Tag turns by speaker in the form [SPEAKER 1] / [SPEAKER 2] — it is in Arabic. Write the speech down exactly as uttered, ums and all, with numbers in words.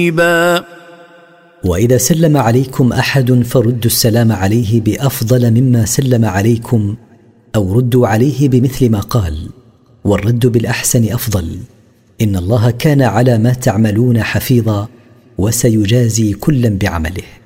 [SPEAKER 1] وإذا سلم عليكم أحد فردوا السلام عليه بأفضل مما سلم عليكم أو ردوا عليه بمثل ما قال، والرد بالأحسن أفضل. إن الله كان على ما تعملون حفيظا، وسيجازي كلا بعمله.